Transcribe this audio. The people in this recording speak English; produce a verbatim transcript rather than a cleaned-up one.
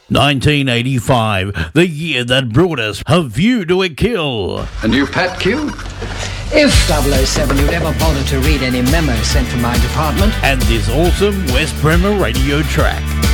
nineteen eighty-five, the year that brought us A View to a Kill. A new pet, Q? If double oh seven you'd ever bother to read any memos sent from my department. And this awesome West Bremer radio track.